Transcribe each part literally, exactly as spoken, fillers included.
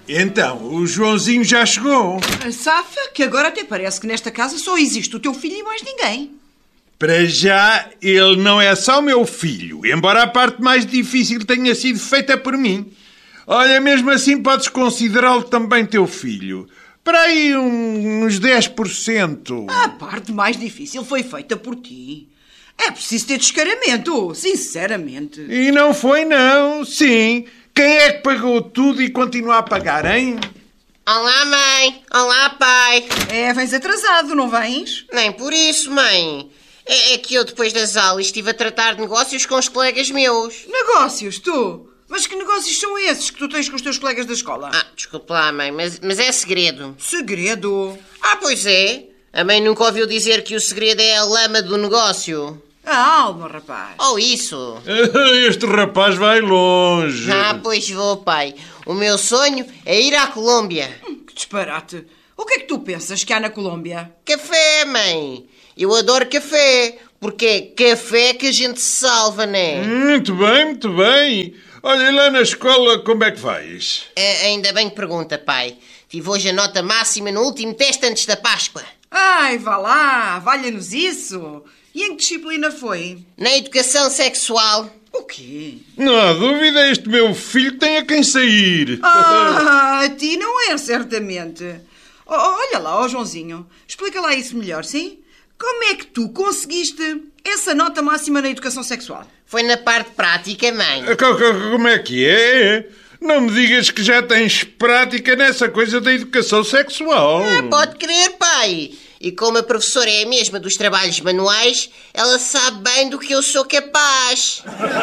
Então, o Joãozinho já chegou. Safa, que agora até parece que nesta casa só existe o teu filho e mais ninguém. Para já, ele não é só o meu filho, embora a parte mais difícil tenha sido feita por mim. Olha, mesmo assim podes considerá-lo também teu filho. Para aí uns dez por cento. A parte mais difícil foi feita por ti. É preciso ter descaramento, sinceramente. E não foi, não. Sim. Quem é que pagou tudo e continua a pagar, hein? Olá, mãe. Olá, pai. É, vens atrasado, não vens? Nem por isso, mãe. É, é que eu, depois das aulas, estive a tratar de negócios com os colegas meus. Negócios, tu? Mas que negócios são esses que tu tens com os teus colegas da escola? Ah, desculpa lá, mãe, mas, mas é segredo. Segredo? Ah, pois é. A mãe nunca ouviu dizer que o segredo é a lama do negócio. A alma, rapaz. Ou isso. Este rapaz vai longe. Ah, pois vou, pai. O meu sonho é ir à Colômbia. Hum, que disparate. O que é que tu pensas que há na Colômbia? Café, mãe. Eu adoro café. Porque é café que a gente se salva, né? Muito bem, muito bem. Olha, lá na escola como é que vais? É, ainda bem que pergunta, pai. Tive hoje a nota máxima no último teste antes da Páscoa. Ai, vá lá, valha-nos isso. E em que disciplina foi? Na educação sexual. O quê? Não há dúvida, este meu filho tem a quem sair. Ah, a ti não é, certamente. Oh, olha lá, ó Joãozinho, explica lá isso melhor, sim? Como é que tu conseguiste essa nota máxima na educação sexual? Foi na parte prática, mãe. Como é que é? Não me digas que já tens prática nessa coisa da educação sexual. Ah, pode crer, pai. E como a professora é a mesma dos trabalhos manuais, ela sabe bem do que eu sou capaz.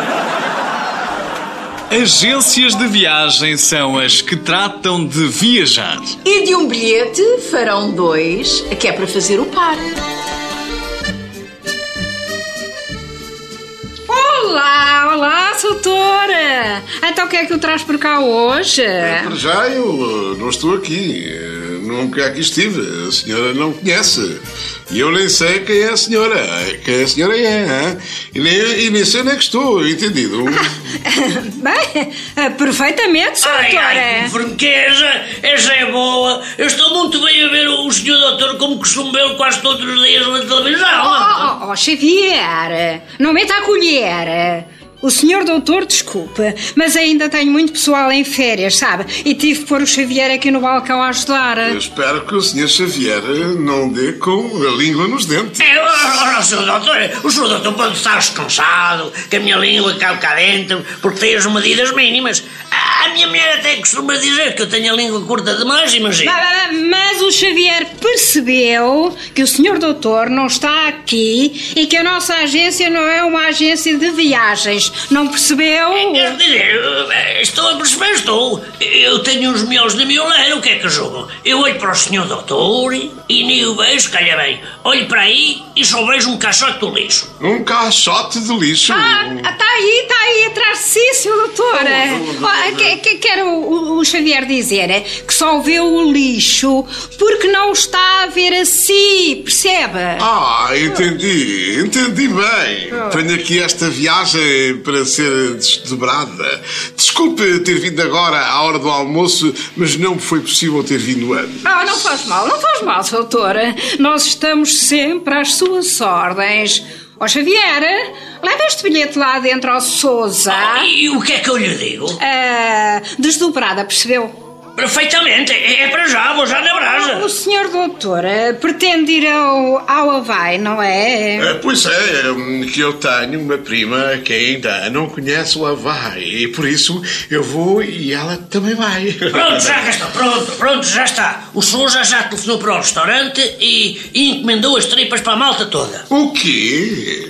Agências de viagem são as que tratam de viajar. E de um bilhete farão dois, que é para fazer o par. Olá, olá, doutora. Então o que é que o traz por cá hoje? É, para já eu não estou aqui. Nunca aqui estive. A senhora não conhece. E eu nem sei quem é a senhora. Quem a senhora é. Hein? E, nem, e nem sei onde é que estou, entendido? Bem, perfeitamente, doutora. Ai, ai, franqueza, essa é boa. Eu estou muito bem a ver o senhor doutor como costumo ver quase todos os dias na televisão. Oh, oh, oh, Xavier, não meta a colher. O senhor doutor, desculpe, mas ainda tenho muito pessoal em férias, sabe? E tive que pôr o Xavier aqui no balcão a ajudar. Eu espero que o senhor Xavier não dê com a língua nos dentes. É, oh, oh, senhor doutor, o senhor doutor pode estar descansado, que a minha língua cabe cá dentro, porque tem as medidas mínimas. A minha mulher até costuma dizer que eu tenho a língua curta demais, imagina. Mas o Xavier percebeu que o senhor doutor não está aqui e que a nossa agência não é uma agência de viagens. Não percebeu? Quer dizer, estou a perceber, estou. Eu tenho uns miolos de mioleiro, o que é que julgam? Eu olho para o senhor doutor e nem o vejo, calha bem. Olho para aí e só vejo um caixote do lixo. Um caixote de lixo? Ah, está aí, está aí atrás de si, senhor doutor. Oh, que, que, quero o, o Xavier dizer que só vê o lixo porque não está a ver a si, percebe? Ah, entendi, entendi bem. Tenho aqui esta viagem para ser desdobrada. Desculpe ter vindo agora à hora do almoço, mas não foi possível ter vindo antes. Ah, não faz mal, não faz mal, doutora. Nós estamos sempre às suas ordens. Ó oh, Xavier, leva este bilhete lá dentro ao Sousa. Ah, e o que é que eu lhe digo? Ah, desdobrada, percebeu? Perfeitamente, é para já, vou já na brasa. O senhor doutor pretende ir ao, ao Havaí, não é? é? Pois é, que eu tenho uma prima que ainda não conhece o Havaí e por isso eu vou e ela também vai. Pronto, já está, pronto, pronto, já está. O Sousa já telefonou para o restaurante e, e encomendou as tripas para a malta toda. O quê?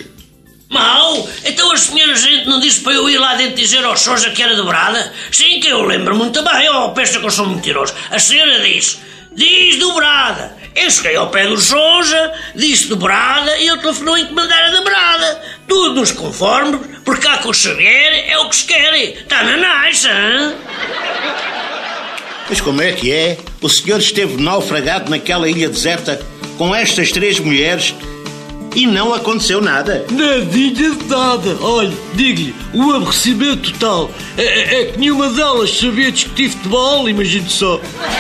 Mal? Então a senhora gente não disse para eu ir lá dentro dizer ao Sousa que era dobrada? Sim, que eu lembro muito bem. Oh, pensa que eu sou mentiroso. A senhora disse, diz dobrada. Eu cheguei ao pé do Sousa, disse dobrada e ele telefonou a encomendar a dobrada. Tudo nos conforme, porque cá com o Xavier é o que se quer. Está na nice, hein? Mas como é que é? O senhor esteve naufragado naquela ilha deserta com estas três mulheres E não aconteceu nada. Nadinha de nada. Olha, digo-lhe, o aborrecimento total. É, é, é que nenhuma delas sabia discutir futebol, imagine só.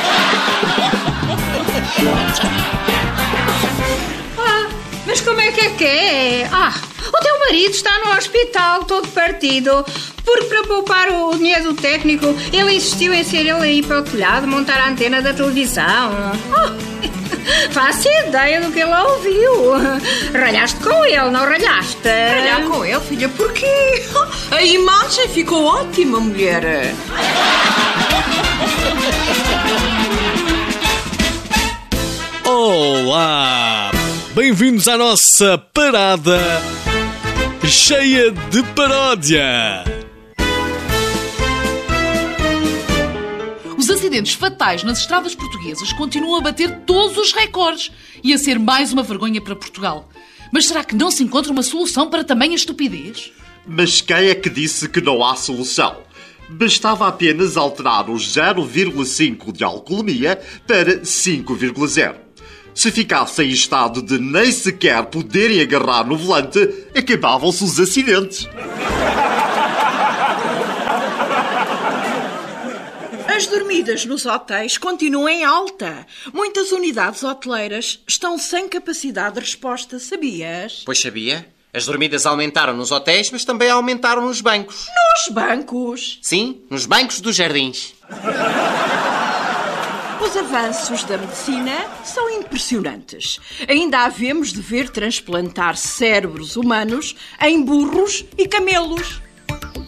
Ah, mas como é que é que é? Ah, o teu marido está no hospital todo partido. Porque para poupar o dinheiro do técnico, ele insistiu em ser ele a ir para o telhado montar a antena da televisão. Oh. Faço ideia do que ele ouviu. Ralhaste com ele, não ralhaste? Ralhar com ele, filha, porquê? A imagem ficou ótima, mulher. Olá! Bem-vindos à nossa parada cheia de paródia. Os acidentes fatais nas estradas portuguesas continuam a bater todos os recordes e a ser mais uma vergonha para Portugal. Mas será que não se encontra uma solução para tamanha estupidez? Mas quem é que disse que não há solução? Bastava apenas alterar o zero vírgula cinco de alcoolemia para cinco vírgula zero. Se ficassem em estado de nem sequer poderem agarrar no volante, acabavam-se os acidentes. As dormidas nos hotéis continuam em alta. Muitas unidades hoteleiras estão sem capacidade de resposta, sabias? Pois sabia. As dormidas aumentaram nos hotéis, mas também aumentaram nos bancos. Nos bancos? Sim, nos bancos dos jardins. Os avanços da medicina são impressionantes. Ainda havemos de ver transplantar cérebros humanos em burros e camelos.